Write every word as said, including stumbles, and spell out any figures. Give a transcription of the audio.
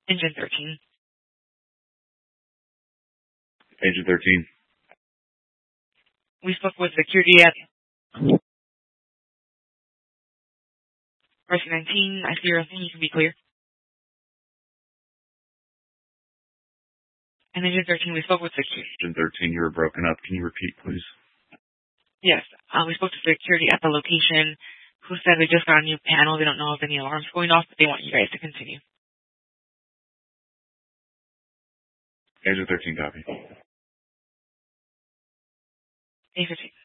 Engine thirteen. Agent thirteen. We spoke with security at Rescue nineteen. I see your thing. You can be clear. And Engine thirteen, we spoke with security. Engine thirteen, you were broken up. Can you repeat, please? Yes. Uh, we spoke to security at the location who said they just got a new panel. They don't know if any alarms going off, but they want you guys to continue. Agent thirteen, copy. Agent thirteen.